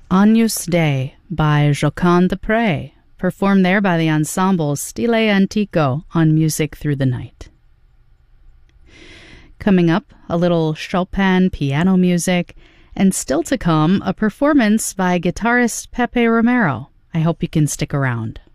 Agnus Dei by Jocond Desprez, performed there by the ensemble Stile Antico on Music Through the Night. Coming up, a little Chopin piano music, and still to come, a performance by guitarist Pepe Romero. I hope you can stick around.